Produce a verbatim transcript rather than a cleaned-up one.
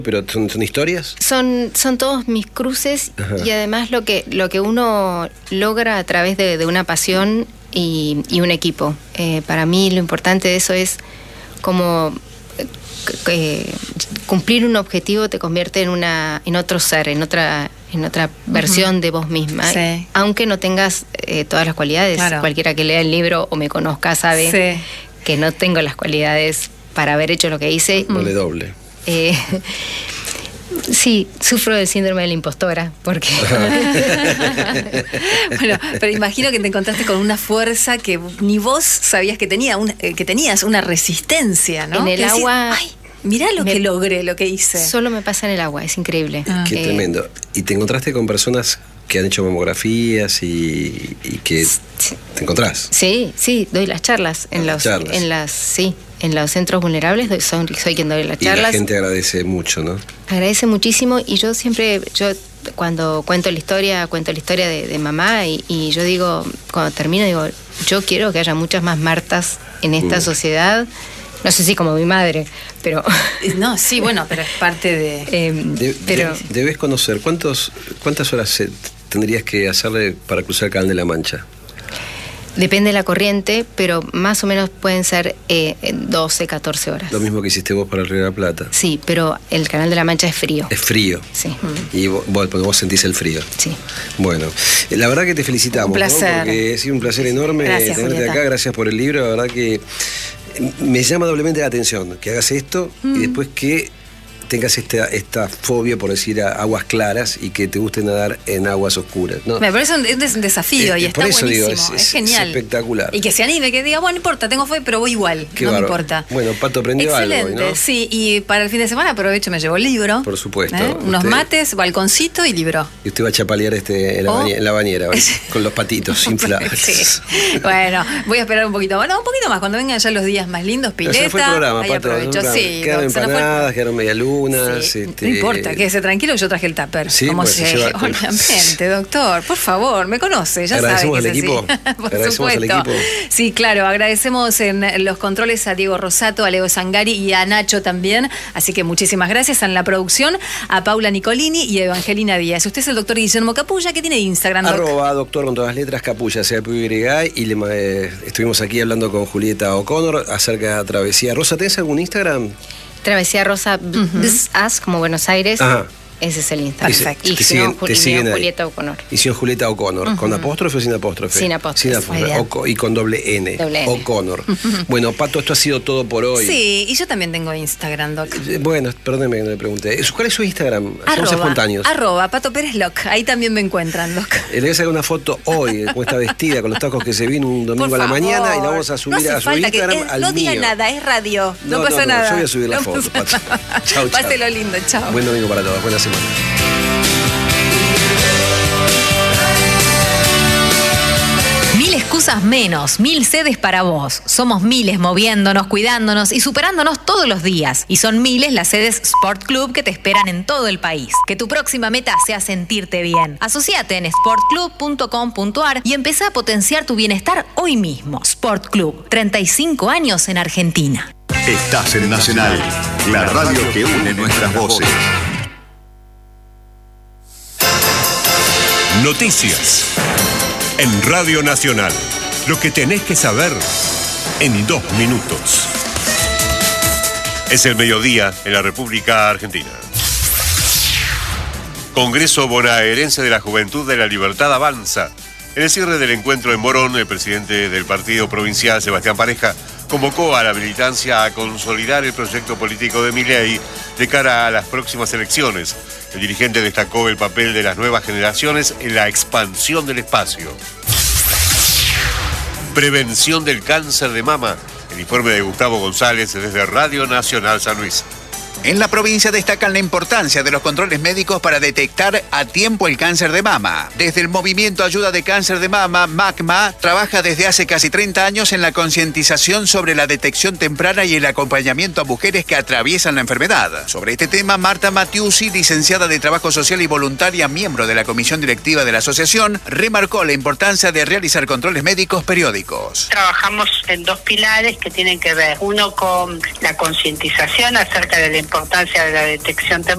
¿Pero son, son historias? Son, son todos mis cruces. Ajá. Y además lo que, lo que uno logra a través de, de una pasión y, y un equipo. Eh, para mí lo importante de eso es como eh, cumplir un objetivo te convierte en una en otro ser, en otra en otra uh-huh. versión de vos misma. Sí. Aunque no tengas eh, todas las cualidades. Claro. Cualquiera que lea el libro o me conozca sabe sí. que no tengo las cualidades para haber hecho lo que hice. Doble doble. Eh, sí, sufro del síndrome de la impostora, porque... Bueno, pero imagino que te encontraste con una fuerza que ni vos sabías que, tenía, un, que tenías, una resistencia, ¿no? En el que agua... Decís, ay, mirá lo me, que logré, lo que hice. Solo me pasa en el agua, es increíble. Ah. Qué eh, tremendo. ¿Y te encontraste con personas que han hecho mamografías y, y que sí. te encontrás? Sí, sí, doy las charlas en los, charlas. en las, sí, en los centros vulnerables, doy, soy, soy quien doy las charlas. Y la gente agradece mucho, ¿no? Agradece muchísimo y yo siempre, yo cuando cuento la historia, cuento la historia de, de mamá y, y yo digo, cuando termino digo, yo quiero que haya muchas más Martas en esta mm. sociedad. No sé si como mi madre, pero... No, sí, bueno, pero es parte de... Eh, de pero... de, debes conocer, ¿cuántos, ¿cuántas horas tendrías que hacerle para cruzar el Canal de la Mancha? Depende de la corriente, pero más o menos pueden ser eh, doce, catorce horas. Lo mismo que hiciste vos para el Río de la Plata. Sí, pero el Canal de la Mancha es frío. Es frío. Sí. Y vos, vos sentís el frío. Sí. Bueno, la verdad que te felicitamos. Un placer. ¿No? Porque ha sido un placer enorme gracias, tenerte Julieta. acá. Gracias por el libro. La verdad que me llama doblemente la atención que hagas esto mm. y después que tengas esta, esta fobia, por decir, a aguas claras y que te guste nadar en aguas oscuras, ¿no? Me parece un, es un desafío eh, y está buenísimo, digo, es, es, es genial. Es espectacular. Y que se anime, que diga, bueno, no importa, tengo fobia, pero voy igual, Qué no bárbaro. me importa. Bueno, Pato aprendió Excelente, algo, ¿no? Sí, y para el fin de semana aprovecho, me llevo el libro. Por supuesto. ¿eh? Unos mates, balconcito y libro. Y usted va a chapalear este en la, oh. bañera, en la bañera, con los patitos inflados. Sí. Bueno, voy a esperar un poquito más. No, un poquito más, cuando vengan ya los días más lindos, pileta. No, se fue el programa, ahí Pato. aprovecho, sí. Quedaron empanadas, quedaron medialunas. Sí. Este... No importa, quédese tranquilo, yo traje el tupper. Sí, como pues, se, se lleva... obviamente, doctor, por favor, me conoce, ya sabe que al es equipo. así. Por Agradecemos supuesto. al equipo. Sí, claro, agradecemos en los controles a Diego Rosato, a Leo Zangari y a Nacho también. Así que muchísimas gracias en la producción, a Paula Nicolini y a Evangelina Díaz. Usted es el doctor Guillermo Capulla, ¿qué tiene de Instagram, doc? Arroba doctor con todas las letras, Capulla, sea P Y, y le, eh, estuvimos aquí hablando con Julieta O'Connor acerca de Travesía Rosa. ¿Tenés algún Instagram? Travesía Rosa, uh-huh. As, como Buenos Aires. Ajá. Ese es el Instagram. Perfecto. Y si no, Julieta O'Connor. Y si no, Julieta O'Connor. Uh-huh. ¿Con apóstrofe o sin apóstrofe? Sin apóstrofe. Sin apóstrofe. Y con doble N. Doble N. O'Connor. Uh-huh. Bueno, Pato, esto ha sido todo por hoy. Sí, y yo también tengo Instagram, doc. Bueno, perdóneme que no le pregunté. ¿Cuál es su Instagram? Arroba, Somos espontáneos. Arroba, Pato Pérez Loc. Ahí también me encuentran, doc. Le voy a sacar una foto hoy, como está vestida, con los tacos que se vino un domingo a la mañana, y la vamos a subir no a su Instagram que, eh, al no mío. diga nada, es radio. No, no pasa no, nada. Yo voy a subir la no foto, Pato. Chao, chao. Páselo lindo, chao. Buen domingo para todos, buena semana. Mil excusas menos, mil sedes para vos. Somos miles moviéndonos, cuidándonos y superándonos todos los días. Y son miles las sedes Sport Club que te esperan en todo el país. Que tu próxima meta sea sentirte bien. Asociate en sport club punto com punto a r y empezá a potenciar tu bienestar hoy mismo. Sport Club, treinta y cinco años en Argentina. Estás en Nacional, la radio que une nuestras voces. Noticias en Radio Nacional. Lo que tenés que saber en dos minutos. Es el mediodía en la República Argentina. Congreso Bonaerense de la Juventud de la Libertad avanza. En el cierre del encuentro en Morón, el presidente del partido provincial, Sebastián Pareja, convocó a la militancia a consolidar el proyecto político de Milei de cara a las próximas elecciones. El dirigente destacó el papel de las nuevas generaciones en la expansión del espacio. Prevención del cáncer de mama. El informe de Gustavo González desde Radio Nacional San Luis. En la provincia destacan la importancia de los controles médicos para detectar a tiempo el cáncer de mama. Desde el Movimiento Ayuda de Cáncer de Mama, MACMA, trabaja desde hace casi treinta años en la concientización sobre la detección temprana y el acompañamiento a mujeres que atraviesan la enfermedad. Sobre este tema, Marta Matiusi, licenciada de Trabajo Social y voluntaria, miembro de la comisión directiva de la asociación, remarcó la importancia de realizar controles médicos periódicos. Trabajamos en dos pilares que tienen que ver, uno con la concientización acerca de la importancia importancia de la detección temprana.